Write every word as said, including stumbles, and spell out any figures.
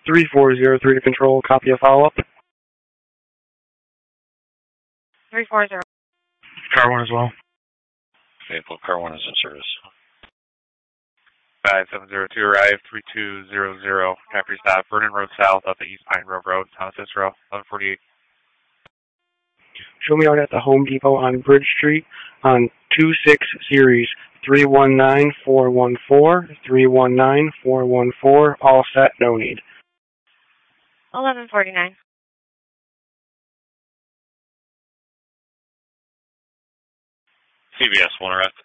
three four zero three to control. Copy a follow-up. three four zero. Car one as well. Vehicle car one is in service. five seven zero two, arrive, three two zero zero. Capri stop, Vernon Road South, up the East Pine Grove Road, Thomas Cicero, eleven forty-eight. Show me out at the Home Depot on Bridge Street on two six series, three one nine four one four, three one nine four one four, all set, no need. eleven forty-nine. C B S, one arrest.